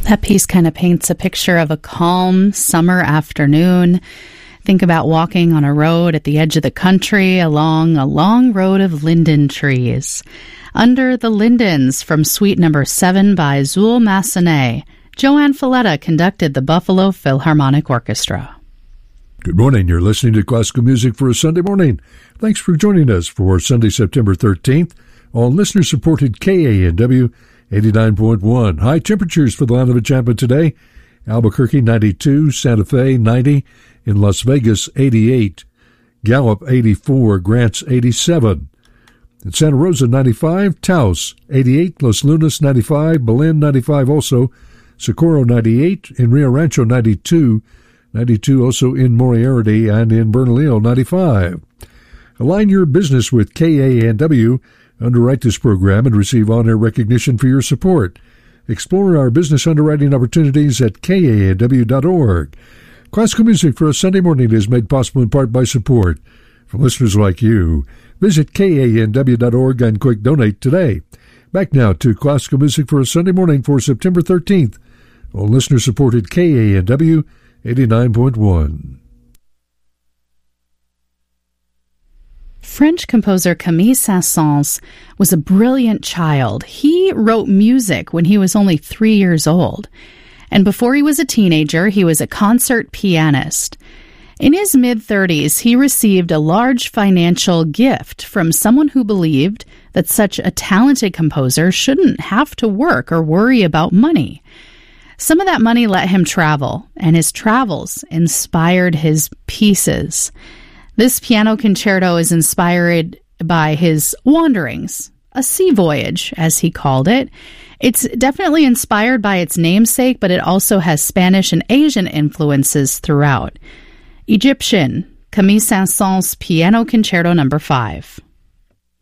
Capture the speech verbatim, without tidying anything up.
That piece kind of paints a picture of a calm summer afternoon. Think about walking on a road at the edge of the country along a long road of linden trees. Under the Lindens from Suite Number seven by Zuul Massenet, Joanne Falletta conducted the Buffalo Philharmonic Orchestra. Good morning. You're listening to Classical Music for a Sunday morning. Thanks for joining us for Sunday, September thirteenth on listener-supported K A N W eighty-nine point one. High temperatures for the land of enchantment today. Albuquerque, ninety-two. Santa Fe, ninety. In Las Vegas, eighty-eight. Gallup, eighty-four. Grants, eighty-seven. In Santa Rosa, ninety-five. Taos, eighty-eight. Los Lunas, ninety-five. Belen, ninety-five also. Socorro, ninety-eight. In Rio Rancho, ninety-two. ninety-two also in Moriarty, and in Bernalillo, ninety-five. Align your business with K A N W. Underwrite this program and receive on-air recognition for your support. Explore our business underwriting opportunities at K A N W dot org. Classical Music for a Sunday morning is made possible in part by support from listeners like you. Visit K A N W dot org and click Donate today. Back now to Classical Music for a Sunday morning for September thirteenth on listener-supported K A N W eighty-nine point one. French composer Camille Saint-Saëns was a brilliant child. He wrote music when he was only three years old. And before he was a teenager, he was a concert pianist. In his mid-thirties, he received a large financial gift from someone who believed that such a talented composer shouldn't have to work or worry about money. Some of that money let him travel, and his travels inspired his pieces. This piano concerto is inspired by his wanderings, a sea voyage, as he called it. It's definitely inspired by its namesake, but it also has Spanish and Asian influences throughout. Egyptian, Camille Saint-Saëns Piano Concerto Number five.